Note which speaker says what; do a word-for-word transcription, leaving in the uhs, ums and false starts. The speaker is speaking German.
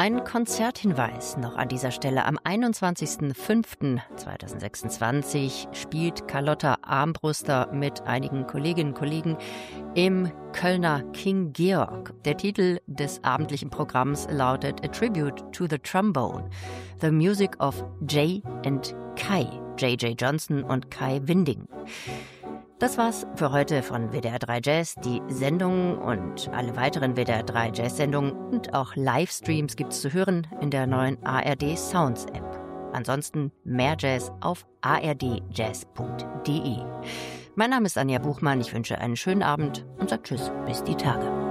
Speaker 1: Ein Konzerthinweis noch an dieser Stelle. Am einundzwanzigsten fünften zweitausendsechsundzwanzig spielt Carlotta Armbruster mit einigen Kolleginnen und Kollegen im Kölner King Georg. Der Titel des abendlichen Programms lautet A Tribute to the Trombone, the Music of Jay and Kai, J J Johnson und Kai Winding. Das war's für heute von W D R drei Jazz. Die Sendungen und alle weiteren W D R drei Jazz-Sendungen und auch Livestreams gibt's zu hören in der neuen A R D Sounds App. Ansonsten mehr Jazz auf a r d jazz punkt d e. Mein Name ist Anja Buchmann. Ich wünsche einen schönen Abend und sage Tschüss bis die Tage.